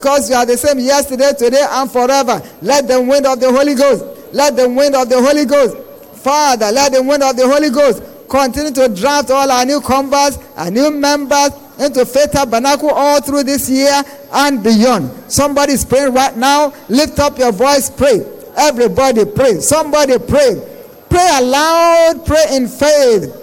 because you are the same yesterday, today, and forever. Let the wind of the Holy Ghost, let the wind of the Holy Ghost, Father, let the wind of the Holy Ghost continue to draft all our new converts, our new members into Faith Tabernacle all through this year and beyond. Somebody is praying right now. Lift up your voice, pray. Everybody pray. Somebody pray. Pray aloud, pray in faith.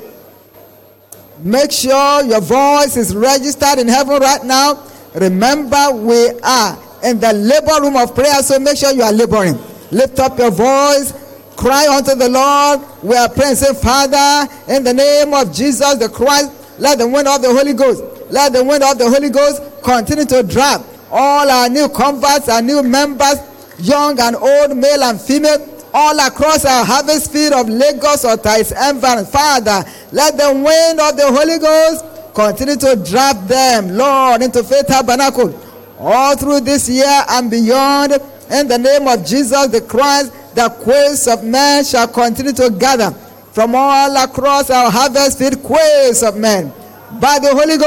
Make sure your voice is registered in heaven right now. Remember, we are in the labor room of prayer, so make sure you are laboring. Lift up your voice. Cry unto the Lord. We are praying, say, Father, in the name of Jesus the Christ, let the wind of the Holy Ghost, let the wind of the Holy Ghost continue to draft all our new converts, our new members, young and old, male and female, all across our harvest field of Lagos or its environs. Father, let the wind of the Holy Ghost continue to draft them, Lord, into Faith Tabernacle all through this year and beyond. In the name of Jesus the Christ, the quails of men shall continue to gather from all across our harvest field, quails of men. By the Holy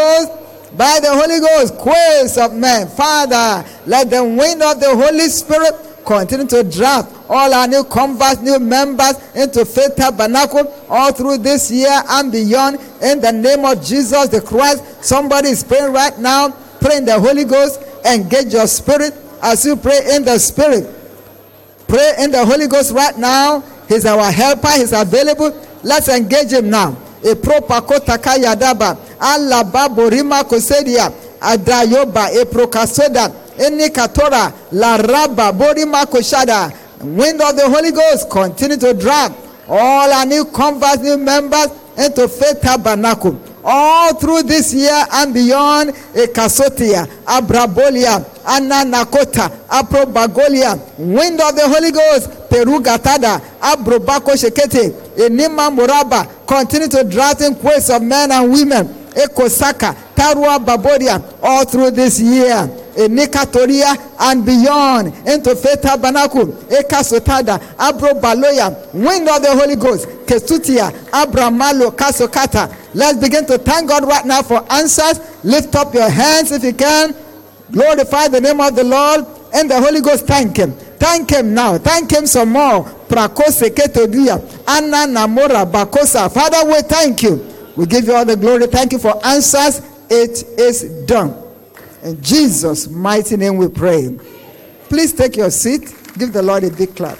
Ghost, quails of men. Father, let the wind of the Holy Spirit continue to draft all our new converts, new members into Faith Tabernacle all through this year and beyond. In the name of Jesus the Christ, somebody is praying right now. Pray in the Holy Ghost. Engage your spirit as you pray in the Spirit. Pray in the Holy Ghost right now. He's our helper. He's available. Let's engage him now. E propakotaka yadaba. Alaba borima kosedia. Adayoba. E prokasoda. Enikatora. La raba borima koshada. Wind of the Holy Ghost continue to drag all our new converts, new members into Faith Tabernacle all through this year and beyond. Ekasotia, Abrabolia, Ananakota, Aprobagolia, wind of the Holy Ghost, Perugatada, Abrobako Shekete, Enima Moraba, continue to draft in quails of men and women. Ekosaka, Tarua Babodia, all through this year. Enikatoria and beyond into Faith Tabernacle. Ekasotada, Abrobaloya, wind of the Holy Ghost, Kesutia, Abramalo, Kasokata. Let's begin to thank God right now for answers. Lift up your hands if you can. Glorify the name of the Lord. And the Holy Ghost, thank him. Thank him now. Thank him some more. Prakose ketodia. Anna namora bakosa. Father, we thank you. We give you all the glory. Thank you for answers. It is done. In Jesus' mighty name we pray. Please take your seat. Give the Lord a big clap.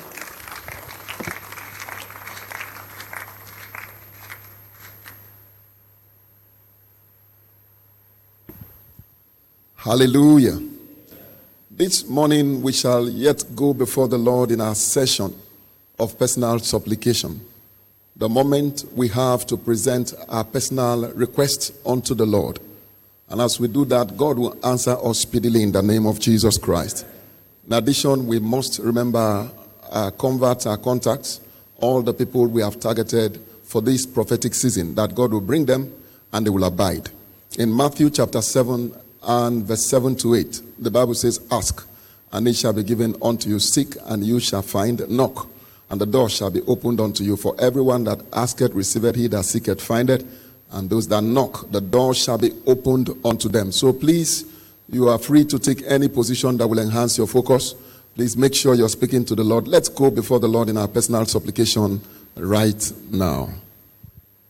Hallelujah. This morning we shall yet go before the Lord in our session of personal supplication. The moment we have to present our personal requests unto the Lord. And as we do that, God will answer us speedily in the name of Jesus Christ. In addition, we must remember our converts, our contacts, all the people we have targeted for this prophetic season, that God will bring them and they will abide. In Matthew chapter 7 and verse 7 to 8, the Bible says, ask, and it shall be given unto you. Seek, and you shall find. Knock, and the door shall be opened unto you. For everyone that asketh, receiveth; he that seeketh, findeth. And those that knock, the door shall be opened unto them. So please, you are free to take any position that will enhance your focus. Please make sure you're speaking to the Lord. Let's go before the Lord in our personal supplication right now.